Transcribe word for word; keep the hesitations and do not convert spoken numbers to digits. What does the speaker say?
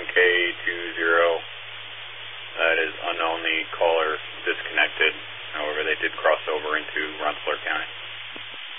K two zero. That is unknown. The caller disconnected. However, they did cross over into Rensselaer County.